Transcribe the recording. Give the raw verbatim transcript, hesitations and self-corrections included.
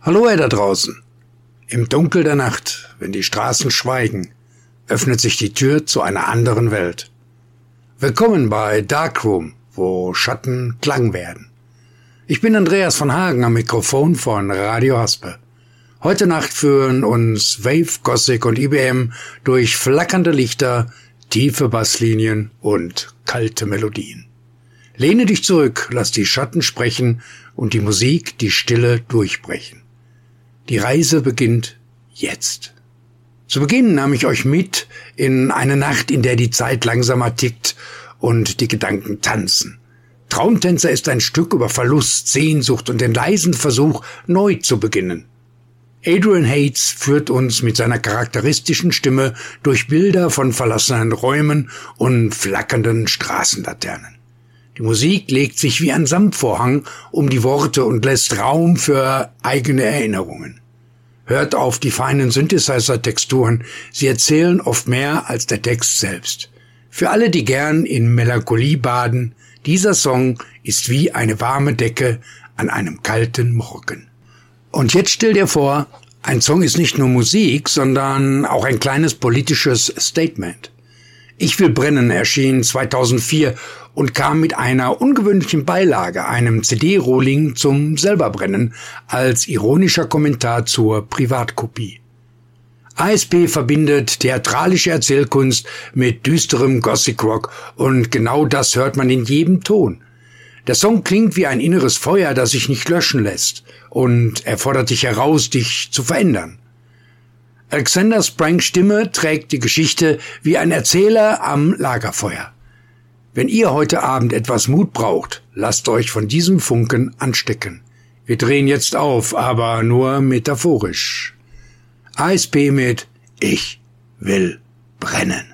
Hallo ihr da draußen. Im Dunkel der Nacht, wenn die Straßen schweigen, öffnet sich die Tür zu einer anderen Welt. Willkommen bei Darkroom, wo Schatten Klang werden. Ich bin Andreas von Hagen am Mikrofon von Radio Haspe. Heute Nacht führen uns Wave, Gothic und I B M durch flackernde Lichter, tiefe Basslinien und kalte Melodien. Lehne dich zurück, lass die Schatten sprechen und die Musik die Stille durchbrechen. Die Reise beginnt jetzt. Zu Beginn nahm ich euch mit in eine Nacht, in der die Zeit langsamer tickt und die Gedanken tanzen. Traumtänzer ist ein Stück über Verlust, Sehnsucht und den leisen Versuch, neu zu beginnen. Adrian Hates führt uns mit seiner charakteristischen Stimme durch Bilder von verlassenen Räumen und flackernden Straßenlaternen. Die Musik legt sich wie ein Samtvorhang um die Worte und lässt Raum für eigene Erinnerungen. Hört auf die feinen Synthesizer-Texturen, sie erzählen oft mehr als der Text selbst. Für alle, die gern in Melancholie baden, dieser Song ist wie eine warme Decke an einem kalten Morgen. Und jetzt stell dir vor, ein Song ist nicht nur Musik, sondern auch ein kleines politisches Statement. Ich will brennen erschien zweitausendvier und kam mit einer ungewöhnlichen Beilage, einem C D-Rohling zum Selberbrennen, als ironischer Kommentar zur Privatkopie. A S P verbindet theatralische Erzählkunst mit düsterem Gothic Rock und genau das hört man in jedem Ton. Der Song klingt wie ein inneres Feuer, das sich nicht löschen lässt, und er fordert dich heraus, dich zu verändern. Alexander Spranks Stimme trägt die Geschichte wie ein Erzähler am Lagerfeuer. Wenn ihr heute Abend etwas Mut braucht, lasst euch von diesem Funken anstecken. Wir drehen jetzt auf, aber nur metaphorisch. A S P mit Ich will brennen.